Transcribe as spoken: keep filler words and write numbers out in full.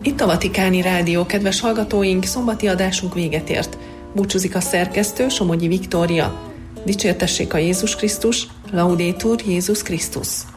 Itt a Vatikáni Rádió, kedves hallgatóink, szombati adásunk véget ért. Búcsúzik a szerkesztő, Somogyi Viktória. Dicsértessék a Jézus Krisztus, Laudetur Jézus Krisztus.